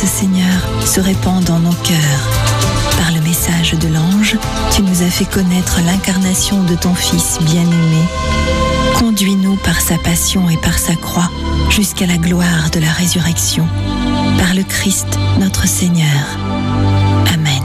grâce, Seigneur, se répand dans nos cœurs. Par le message de l'ange, tu nous as fait connaître l'incarnation de ton Fils bien-aimé. Conduis-nous par sa passion et par sa croix jusqu'à la gloire de la résurrection. Par le Christ, notre Seigneur. Amen.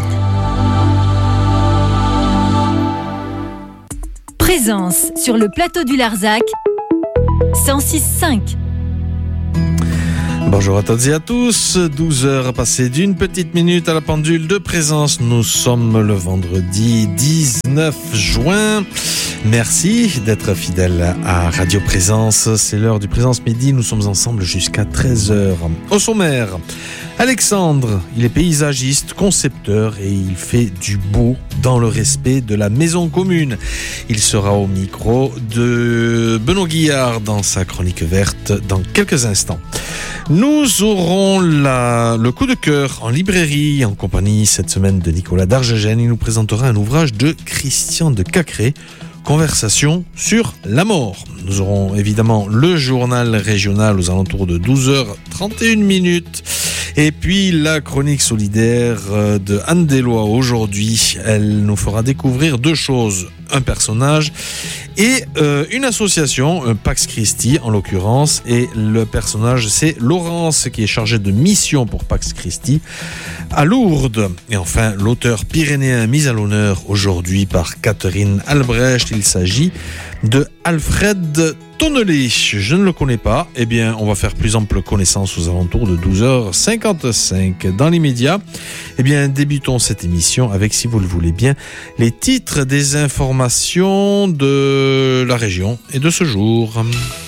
Présence sur le plateau du Larzac, 106.5. Bonjour à toutes et à tous, 12h passées d'une petite minute à la pendule de Présence. Nous sommes le vendredi 19 juin. Merci d'être fidèles à Radio Présence. C'est l'heure du Présence Midi. Nous sommes ensemble jusqu'à 13h. Au sommaire, Alexandre, il est paysagiste, concepteur et il fait du beau dans le respect de la maison commune. Il sera au micro de Benoît Guillard dans sa chronique verte dans quelques instants. Nous aurons le coup de cœur en librairie en compagnie cette semaine de Nicolas Dargegène. Il nous présentera un ouvrage de Christian de Cacré, Conversation sur la mort. Nous aurons évidemment le journal régional aux alentours de 12h31. Et puis la chronique solidaire de Anne Deslois aujourd'hui. Elle nous fera découvrir deux choses. Un personnage et une association, Pax Christi en l'occurrence. Et le personnage, c'est Laurence qui est chargée de mission pour Pax Christi à Lourdes. Et enfin, l'auteur pyrénéen mis à l'honneur aujourd'hui par Catherine Albrecht. Il s'agit de Alfred Tonnelet. Je ne le connais pas. Eh bien, on va faire plus ample connaissance aux alentours de 12h55. Dans l'immédiat, eh bien, débutons cette émission avec, si vous le voulez bien, les titres des informations de la région et de ce jour.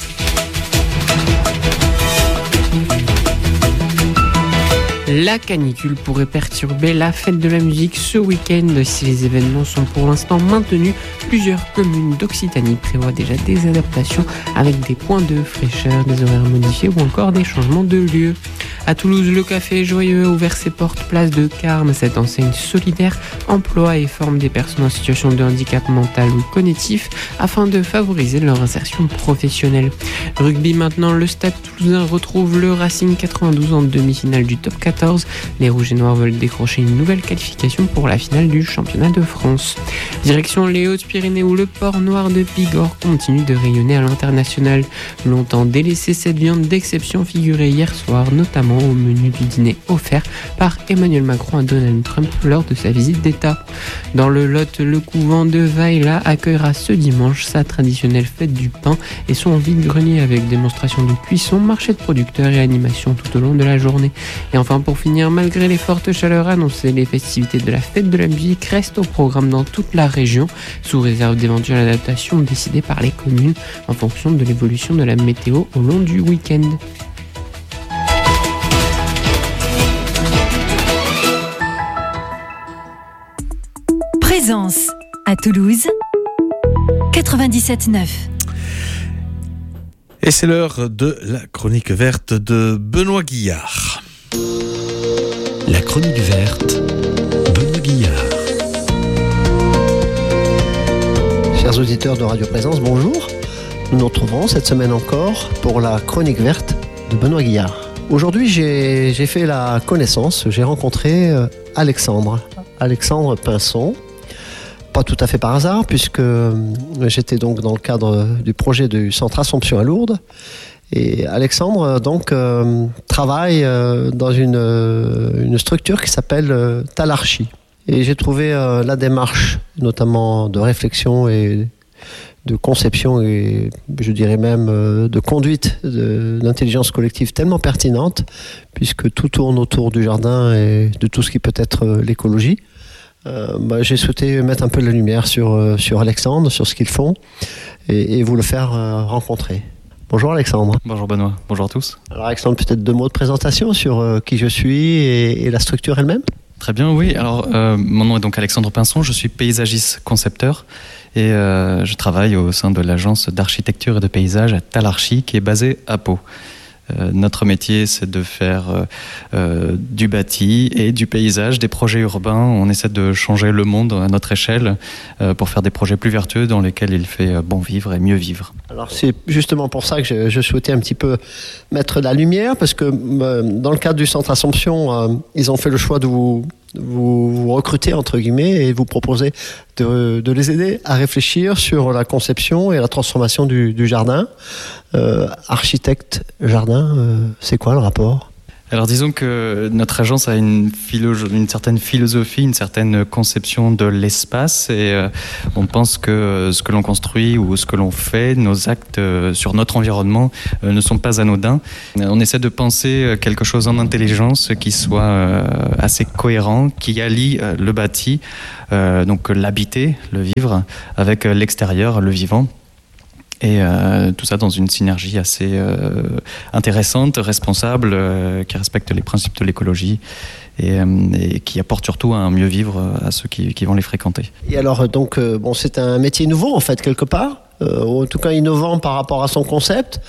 La canicule pourrait perturber la fête de la musique ce week-end. Si les événements sont pour l'instant maintenus, plusieurs communes d'Occitanie prévoient déjà des adaptations avec des points de fraîcheur, des horaires modifiés ou encore des changements de lieu. À Toulouse, le Café Joyeux a ouvert ses portes place de Carme. Cette enseigne solidaire emploie et forme des personnes en situation de handicap mental ou cognitif afin de favoriser leur insertion professionnelle. Rugby maintenant, le Stade Toulousain retrouve le Racing 92 en demi-finale du top 14. Les Rouges et Noirs veulent décrocher une nouvelle qualification pour la finale du championnat de France. Direction les Hautes-Pyrénées où le porc noir de Bigorre continue de rayonner à l'international. Longtemps délaissé, cette viande d'exception figurait hier soir, notamment au menu du dîner offert par Emmanuel Macron à Donald Trump lors de sa visite d'État. Dans le Lot, le couvent de Vaila accueillera ce dimanche sa traditionnelle fête du pain et son vide-grenier avec démonstration de cuisson, marché de producteurs et animation tout au long de la journée. Et enfin, pour finir, malgré les fortes chaleurs annoncées, les festivités de la fête de la musique restent au programme dans toute la région, sous réserve d'éventuelles adaptations décidées par les communes en fonction de l'évolution de la météo au long du week-end. Présence à Toulouse, 97.9. Et c'est l'heure de la chronique verte de Benoît Guillard. La chronique verte, Benoît Guillard. Chers auditeurs de Radio Présence, bonjour. Nous nous retrouvons cette semaine encore pour la chronique verte de Benoît Guillard. Aujourd'hui, j'ai fait la connaissance, j'ai rencontré Alexandre Pinson. Pas tout à fait par hasard, puisque j'étais donc dans le cadre du projet du Centre Assomption à Lourdes. Et Alexandre donc travaille dans une structure qui s'appelle Talarchi. Et j'ai trouvé la démarche, notamment de réflexion et de conception et je dirais même de conduite d'intelligence collective tellement pertinente, puisque tout tourne autour du jardin et de tout ce qui peut être l'écologie. J'ai souhaité mettre un peu de la lumière sur Alexandre, sur ce qu'ils font et vous le faire rencontrer. Bonjour Alexandre. Bonjour Benoît, bonjour à tous. Alors Alexandre, peut-être 2 mots de présentation sur qui je suis et la structure elle-même ? Très bien, oui. Alors, mon nom est donc Alexandre Pinson, je suis paysagiste concepteur et je travaille au sein de l'agence d'architecture et de paysage à Talarchi qui est basée à Pau. Notre métier, c'est de faire du bâti et du paysage, des projets urbains. On essaie de changer le monde à notre échelle pour faire des projets plus vertueux dans lesquels il fait bon vivre et mieux vivre. Alors c'est justement pour ça que je souhaitais un petit peu mettre la lumière, parce que dans le cadre du Centre Assomption, ils ont fait le choix de vous recruter, entre guillemets, et vous proposer de les aider à réfléchir sur la conception et la transformation du jardin. Architecte jardin, c'est quoi le rapport ? Alors disons que notre agence a une certaine philosophie, une certaine conception de l'espace, et on pense que ce que l'on construit ou ce que l'on fait, nos actes sur notre environnement ne sont pas anodins. On essaie de penser quelque chose en intelligence qui soit assez cohérent, qui allie le bâti, donc l'habiter, le vivre, avec l'extérieur, le vivant. Et tout ça dans une synergie assez intéressante, responsable, qui respecte les principes de l'écologie et qui apporte surtout un mieux vivre à ceux qui vont les fréquenter. Et alors, donc, c'est un métier nouveau, en fait, quelque part, en tout cas innovant par rapport à son concept,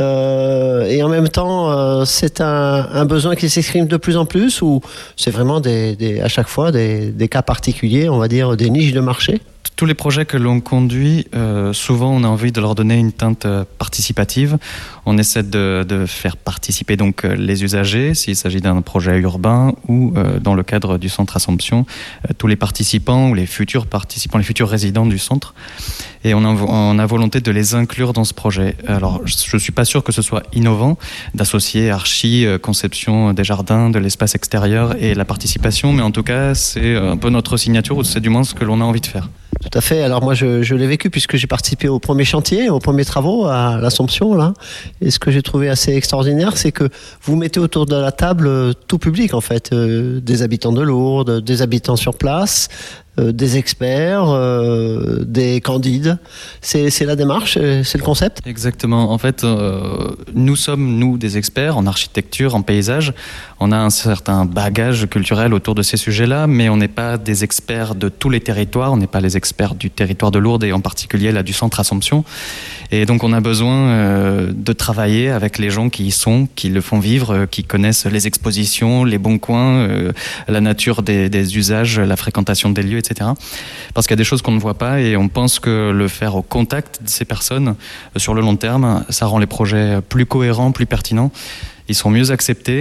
et en même temps, c'est un besoin qui s'exprime de plus en plus, ou c'est vraiment à chaque fois des cas particuliers, on va dire, des niches de marché ? Tous les projets que l'on conduit, souvent on a envie de leur donner une teinte participative. On essaie de faire participer donc les usagers, s'il s'agit d'un projet urbain, ou dans le cadre du Centre Assomption, tous les participants ou les futurs participants, les futurs résidents du centre. Et on a volonté de les inclure dans ce projet. Alors je ne suis pas sûr que ce soit innovant d'associer archi, conception des jardins, de l'espace extérieur et la participation, mais en tout cas c'est un peu notre signature, ou c'est du moins ce que l'on a envie de faire. Tout à fait. Alors moi, je l'ai vécu puisque j'ai participé au premier chantier, aux premiers travaux à l'Assomption, là. Et ce que j'ai trouvé assez extraordinaire, c'est que vous mettez autour de la table tout public, en fait, des habitants de Lourdes, des habitants sur place, des experts, des candides. C'est la démarche, c'est le concept ? Exactement. En fait, nous sommes des experts en architecture, en paysage. On a un certain bagage culturel autour de ces sujets-là, mais on n'est pas des experts de tous les territoires. On n'est pas les experts du territoire de Lourdes et en particulier là du Centre Assomption. Et donc on a besoin de travailler avec les gens qui y sont, qui le font vivre, qui connaissent les expositions, les bons coins, la nature des usages, la fréquentation des lieux, etc. Parce qu'il y a des choses qu'on ne voit pas, et on pense que le faire au contact de ces personnes sur le long terme, ça rend les projets plus cohérents, plus pertinents. Ils sont mieux acceptés,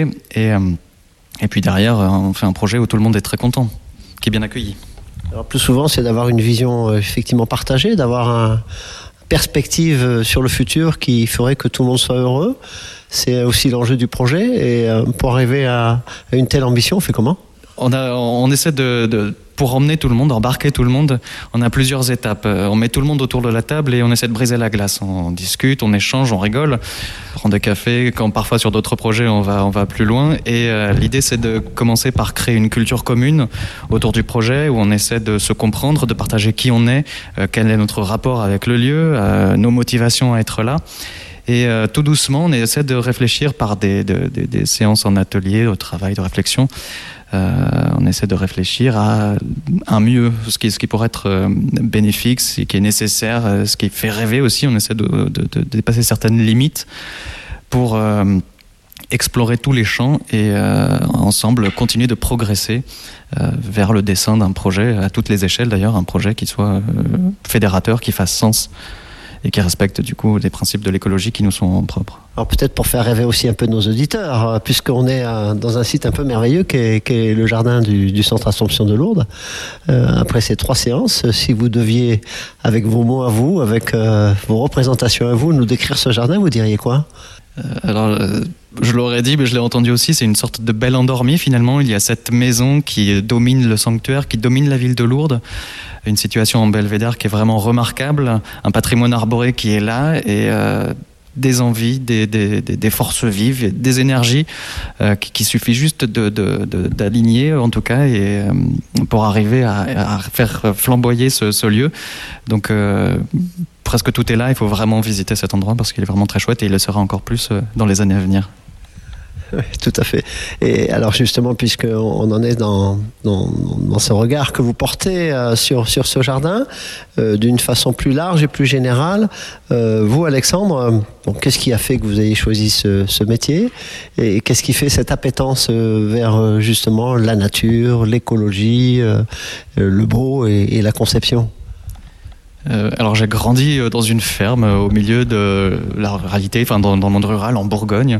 et puis derrière, on fait un projet où tout le monde est très content, qui est bien accueilli. Alors plus souvent, c'est d'avoir une vision effectivement partagée, d'avoir une perspective sur le futur qui ferait que tout le monde soit heureux. C'est aussi l'enjeu du projet. Et pour arriver à une telle ambition, on fait comment ? On essaie pour emmener tout le monde, embarquer tout le monde, on a plusieurs étapes. On met tout le monde autour de la table et on essaie de briser la glace. On discute, on échange, on rigole, on prend des cafés. Quand parfois sur d'autres projets, on va plus loin. Et l'idée, c'est de commencer par créer une culture commune autour du projet, où on essaie de se comprendre, de partager qui on est, quel est notre rapport avec le lieu, nos motivations à être là. Et tout doucement, on essaie de réfléchir par des séances en atelier, de travail, de réflexion. On essaie de réfléchir à un mieux, ce qui pourrait être bénéfique, ce qui est nécessaire, ce qui fait rêver aussi. On essaie de dépasser certaines limites pour explorer tous les champs et ensemble continuer de progresser vers le dessin d'un projet, à toutes les échelles d'ailleurs, un projet qui soit fédérateur, qui fasse sens et qui respecte du coup les principes de l'écologie qui nous sont propres. Alors peut-être pour faire rêver aussi un peu nos auditeurs, puisqu'on est dans un site un peu merveilleux qui est le jardin du Centre Assomption de Lourdes. Après ces 3 séances, si vous deviez, avec vos mots à vous, avec vos représentations à vous, nous décrire ce jardin, vous diriez quoi ? Je l'aurais dit, mais je l'ai entendu aussi, c'est une sorte de belle endormie finalement. Il y a cette maison qui domine le sanctuaire, qui domine la ville de Lourdes. Une situation en belvédère qui est vraiment remarquable, un patrimoine arboré qui est là, et des envies, des forces vives, des énergies qui suffit juste d'aligner en tout cas, et pour arriver à faire flamboyer ce lieu. Donc presque tout est là, il faut vraiment visiter cet endroit parce qu'il est vraiment très chouette, et il le sera encore plus dans les années à venir. Oui, tout à fait. Et alors justement, puisqu'on en est dans ce regard que vous portez sur ce jardin, d'une façon plus large et plus générale, vous Alexandre, qu'est-ce qui a fait que vous ayez choisi ce métier et qu'est-ce qui fait cette appétence vers justement la nature, l'écologie, le beau et la conception ? Alors j'ai grandi dans une ferme au milieu de la réalité, enfin dans le monde rural en Bourgogne.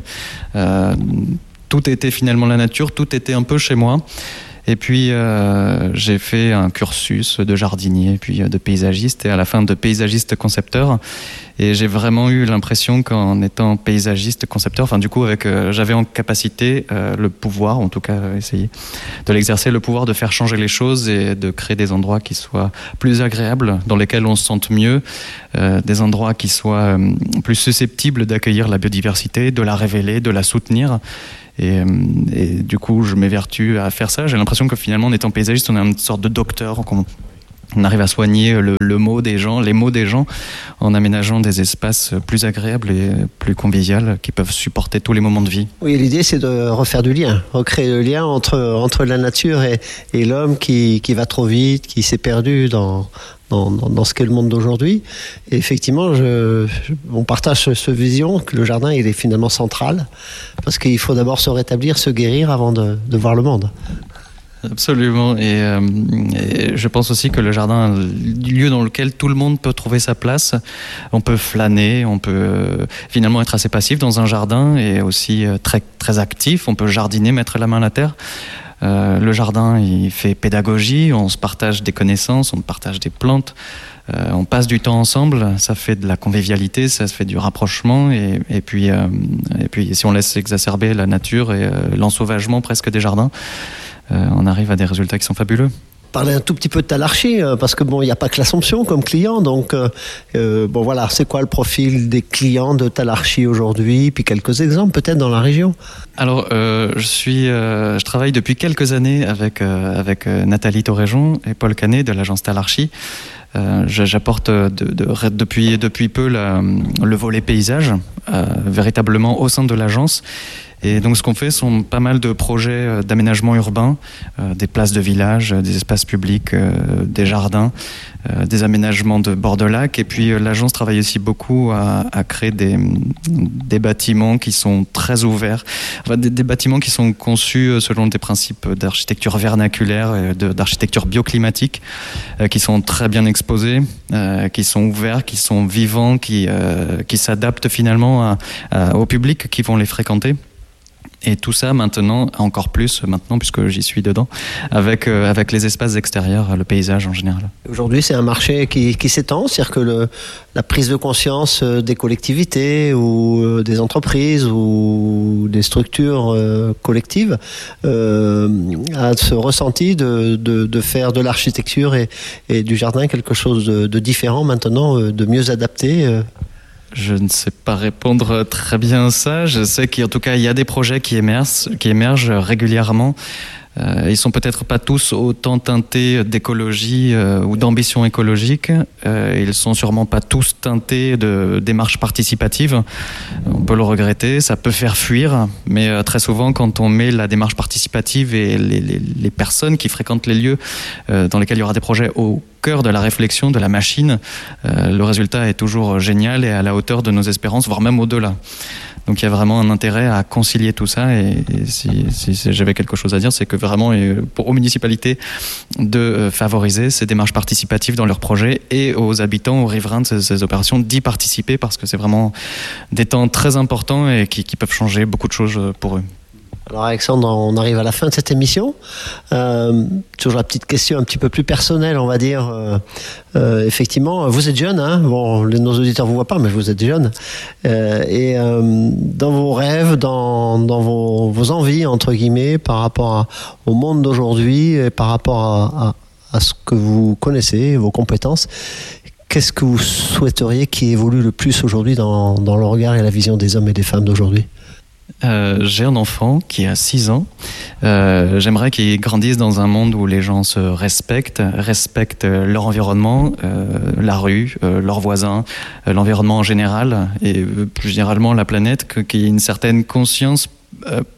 Tout était finalement la nature, tout était un peu chez moi. Et puis j'ai fait un cursus de jardinier, puis de paysagiste, et à la fin de paysagiste concepteur. Et j'ai vraiment eu l'impression qu'en étant paysagiste concepteur, enfin du coup j'avais en capacité le pouvoir, en tout cas essayer de l'exercer, le pouvoir de faire changer les choses et de créer des endroits qui soient plus agréables, dans lesquels on se sente mieux, des endroits qui soient plus susceptibles d'accueillir la biodiversité, de la révéler, de la soutenir. Et du coup, je m'évertue à faire ça. J'ai l'impression que finalement, en étant paysagiste, on est une sorte de docteur. On arrive à soigner les mots des gens, en aménageant des espaces plus agréables et plus conviviaux qui peuvent supporter tous les moments de vie. Oui, l'idée, c'est de refaire du lien, recréer le lien entre la nature et l'homme qui va trop vite, qui s'est perdu dans ce qu'est le monde d'aujourd'hui. Et effectivement, on partage cette vision que le jardin, il est finalement central, parce qu'il faut d'abord se rétablir, se guérir avant de voir le monde. Absolument. Et je pense aussi que le jardin est un lieu dans lequel tout le monde peut trouver sa place. On peut flâner, on peut finalement être assez passif dans un jardin et aussi très, très actif. On peut jardiner, mettre la main à la terre. Le jardin, il fait pédagogie, on se partage des connaissances, on partage des plantes, on passe du temps ensemble, ça fait de la convivialité, ça fait du rapprochement et puis si on laisse exacerber la nature et l'ensauvagement presque des jardins, on arrive à des résultats qui sont fabuleux. Parler un tout petit peu de Talarchi, parce que il n'y a pas que l'Assomption comme client, donc voilà, c'est quoi le profil des clients de Talarchi aujourd'hui, puis quelques exemples peut-être dans la région. Alors, je travaille depuis quelques années avec Nathalie Torréjon et Paul Canet de l'agence Talarchi. J'apporte depuis peu le volet paysage véritablement au sein de l'agence. Et donc ce qu'on fait sont pas mal de projets d'aménagement urbain, des places de village, des espaces publics, des jardins, des aménagements de bord de lac. Et puis l'agence travaille aussi beaucoup à créer des bâtiments qui sont très ouverts, enfin, des bâtiments qui sont conçus selon des principes d'architecture vernaculaire, d'architecture bioclimatique, qui sont très bien exposés, qui sont ouverts, qui sont vivants, qui s'adaptent finalement au public qui vont les fréquenter. Et tout ça maintenant, encore plus maintenant, puisque j'y suis dedans, avec les espaces extérieurs, le paysage en général. Aujourd'hui, c'est un marché qui s'étend, c'est-à-dire que la prise de conscience des collectivités ou des entreprises ou des structures collectives a ce ressenti de faire de l'architecture et du jardin quelque chose de différent maintenant, de mieux adapté. Je ne sais pas répondre très bien à ça. Je sais qu'en tout cas, il y a des projets qui émergent régulièrement. Ils sont peut-être pas tous autant teintés d'écologie ou d'ambition écologique. Ils sont sûrement pas tous teintés de démarches participatives. On peut le regretter, ça peut faire fuir, mais très souvent, quand on met la démarche participative et les personnes qui fréquentent les lieux dans lesquels il y aura des projets au cœur de la réflexion, de la machine, le résultat est toujours génial et à la hauteur de nos espérances, voire même au-delà. Donc il y a vraiment un intérêt à concilier tout ça et si j'avais quelque chose à dire, c'est que vraiment aux municipalités de favoriser ces démarches participatives dans leurs projets et aux habitants, aux riverains de ces opérations d'y participer parce que c'est vraiment des temps très importants et qui peuvent changer beaucoup de choses pour eux. Alors Alexandre, on arrive à la fin de cette émission. Toujours la petite question un petit peu plus personnelle, on va dire. Effectivement, vous êtes jeune, hein. Bon, nos auditeurs ne vous voient pas, mais vous êtes jeune. Et dans vos rêves, dans vos envies, entre guillemets, par rapport au monde d'aujourd'hui et par rapport à ce que vous connaissez, vos compétences, qu'est-ce que vous souhaiteriez qui évolue le plus aujourd'hui dans le regard et la vision des hommes et des femmes d'aujourd'hui ? J'ai un enfant qui a 6 ans. J'aimerais qu'il grandisse dans un monde où les gens se respectent leur environnement, la rue, leurs voisins, l'environnement en général et plus généralement la planète, qu'il y ait une certaine conscience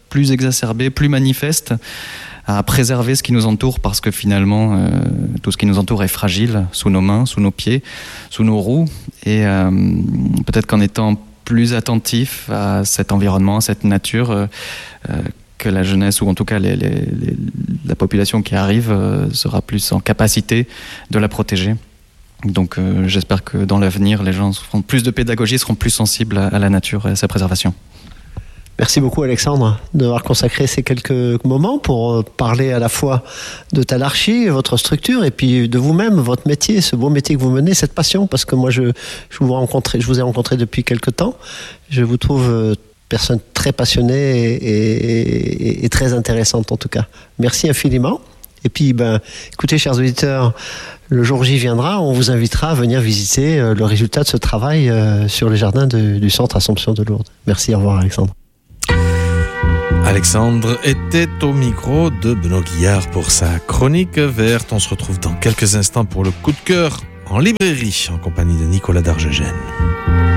plus exacerbée, plus manifeste, à préserver ce qui nous entoure, parce que finalement, tout ce qui nous entoure est fragile, sous nos mains, sous nos pieds, sous nos roues. Et peut-être qu'en étant plus attentif à cet environnement, à cette nature, que la jeunesse, ou en tout cas la population qui arrive, sera plus en capacité de la protéger. Donc j'espère que dans l'avenir, les gens feront plus de pédagogie, seront plus sensibles à la nature et à sa préservation. Merci beaucoup Alexandre d'avoir consacré ces quelques moments pour parler à la fois de Talarchi, votre structure, et puis de vous-même, votre métier, ce beau métier que vous menez, cette passion, parce que moi je vous ai rencontré depuis quelques temps. Je vous trouve personne très passionnée et très intéressante en tout cas. Merci infiniment. Et puis, écoutez, chers auditeurs, le jour J viendra, on vous invitera à venir visiter le résultat de ce travail sur les jardins du centre Assomption de Lourdes. Merci, au revoir Alexandre. Alexandre était au micro de Benoît Guillard pour sa chronique verte. On se retrouve dans quelques instants pour le coup de cœur en librairie, en compagnie de Nicolas Darjegène.